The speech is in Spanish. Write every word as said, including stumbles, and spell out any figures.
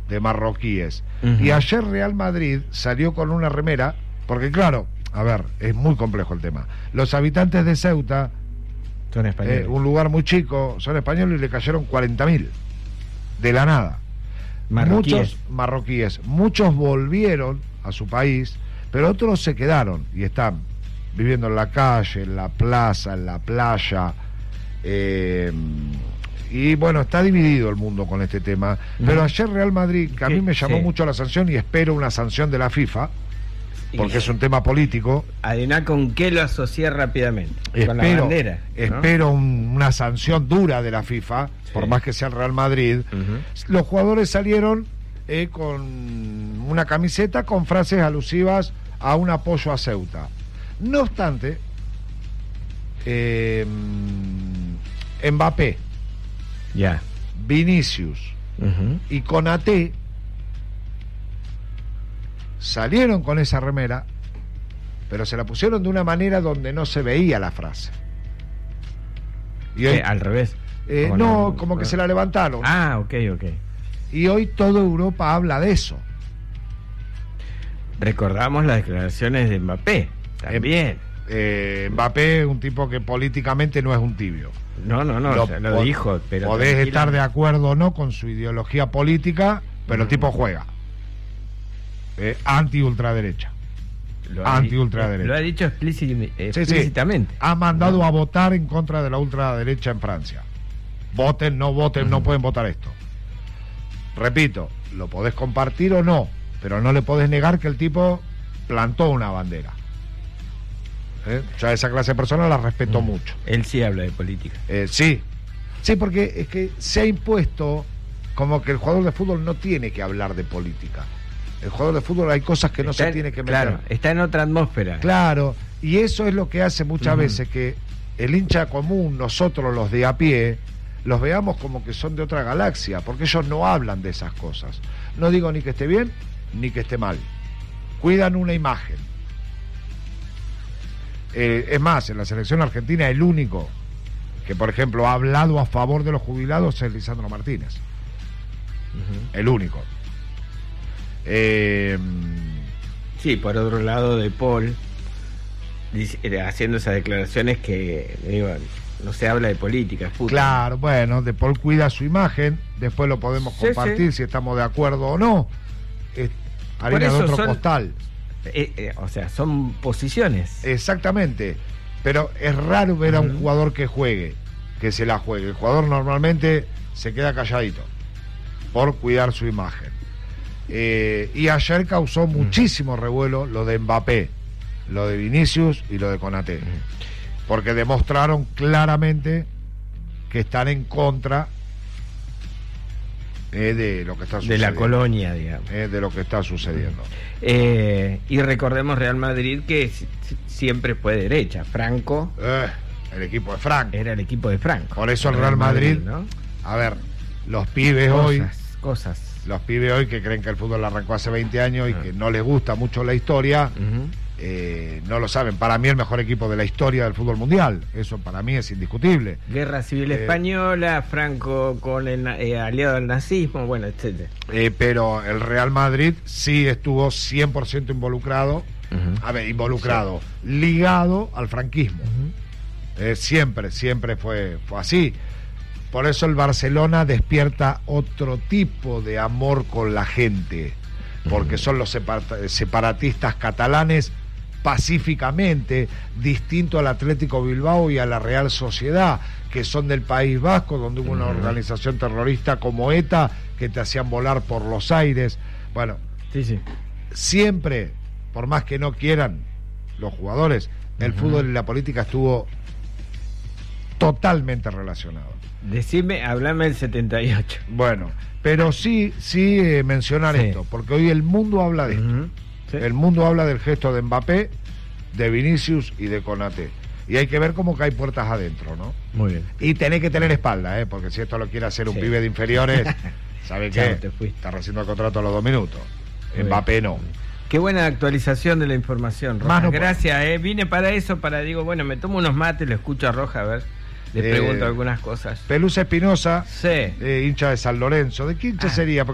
de marroquíes. Uh-huh. Y ayer Real Madrid salió con una remera, porque claro, a ver, es muy complejo el tema. Los habitantes de Ceuta, son españoles, eh, un lugar muy chico, son españoles y le cayeron cuarenta mil de la nada. marroquíes. Muchos marroquíes, muchos volvieron a su país, pero otros se quedaron y están viviendo en la calle, en la plaza, en la playa. Eh, y bueno, está dividido el mundo con este tema. Pero ayer Real Madrid, que a mí me llamó sí. mucho la sanción y espero una sanción de la FIFA, porque es un tema político. Además, ¿con qué lo asocié rápidamente? Espero, con la bandera, ¿no? Espero un, una sanción dura de la FIFA, sí. por más que sea el Real Madrid. Uh-huh. Los jugadores salieron eh, con una camiseta con frases alusivas a un apoyo a Ceuta. No obstante, eh, Mbappé, yeah. Vinicius uh-huh. y Konaté salieron con esa remera, pero se la pusieron de una manera donde no se veía la frase. Y hoy, al revés. Eh, no, no, como que se la levantaron. Ah, ok, ok. Y hoy toda Europa habla de eso. Recordamos las declaraciones de Mbappé, también. Eh, Mbappé es un tipo que políticamente no es un tibio. No, no, no, lo, o sea, lo dijo, pero podés estar de acuerdo o no con su ideología política, pero mm. el tipo juega. Eh, anti-ultraderecha. Anti-ultraderecha. Lo ha dicho explícit, explícitamente. Sí, sí. Ha mandado a votar en contra de la ultraderecha en Francia. Voten, no voten, uh-huh. no pueden votar esto. Repito, lo podés compartir o no, pero no le podés negar que el tipo plantó una bandera. ¿Eh? Yo a esa clase de personas la respeto uh-huh. mucho. Él sí habla de política. Eh, sí. Sí, porque es que se ha impuesto como que el jugador de fútbol no tiene que hablar de política. El jugador de fútbol hay cosas que no está se en, tiene que meter. Claro, está en otra atmósfera. Claro, y eso es lo que hace muchas uh-huh. veces que el hincha común, nosotros los de a pie, los veamos como que son de otra galaxia, porque ellos no hablan de esas cosas. No digo ni que esté bien, ni que esté mal. Cuidan una imagen. Eh, es más, en la selección argentina el único que, por ejemplo, ha hablado a favor de los jubilados es Lisandro Martínez. Uh-huh. El único. Eh, sí, por otro lado, De Paul dice, haciendo esas declaraciones que digo, no se habla de política, es fútbol. Claro, bueno, De Paul cuida su imagen, después lo podemos sí, compartir sí. si estamos de acuerdo o no. Es harina de otro son, costal. Eh, eh, o sea, son posiciones. Exactamente, pero es raro ver uh-huh. a un jugador que juegue, que se la juegue. El jugador normalmente se queda calladito por cuidar su imagen. Eh, y ayer causó muchísimo revuelo lo de Mbappé, lo de Vinicius y lo de Konaté, porque demostraron claramente que están en contra eh, de lo que está sucediendo, de la colonia, digamos, eh, de lo que está sucediendo. Eh, y recordemos Real Madrid que siempre fue derecha. Franco, eh, el equipo de Franco, era el equipo de Franco. Por eso el Real Madrid, Madrid ¿no? A ver, los pibes cosas, hoy, cosas. Los pibes hoy que creen que el fútbol arrancó hace veinte años y uh-huh. que no les gusta mucho la historia, uh-huh. eh, no lo saben. Para mí el mejor equipo de la historia del fútbol mundial, eso para mí es indiscutible. Guerra Civil eh, Española, Franco con el eh, aliado del nazismo, bueno, etcétera. Eh, pero el Real Madrid sí estuvo cien por ciento involucrado, uh-huh. a ver, involucrado, sí. ligado al franquismo. Uh-huh. Eh, siempre, siempre fue, fue así. Por eso el Barcelona despierta otro tipo de amor con la gente, porque son los separatistas catalanes pacíficamente, distinto al Atlético Bilbao y a la Real Sociedad, que son del País Vasco, donde hubo una organización terrorista como ETA que te hacían volar por los aires. Bueno, sí, sí. Siempre, por más que no quieran los jugadores, el uh-huh. fútbol y la política estuvo totalmente relacionado. Decime, hablame del setenta y ocho. Bueno, pero sí, sí eh, mencionar sí. esto, porque hoy el mundo habla de uh-huh. esto. Sí. El mundo habla del gesto de Mbappé, de Vinicius y de Konaté. Y hay que ver cómo cae puertas adentro, ¿no? Muy bien. Y tenés que tener espalda, ¿eh? Porque si esto lo quiere hacer un sí. pibe de inferiores, ¿sabe qué? Está recibiendo el contrato a los dos minutos. Muy Mbappé bien. No. Qué buena actualización de la información, Rojas. No Gracias, eh. Vine para eso, para, digo, bueno, me tomo unos mates, lo escucho a Rojas, a ver. Le pregunto eh, algunas cosas. Pelusa Espinosa, sí. eh, hincha de San Lorenzo. ¿De qué hincha ah. sería? Porque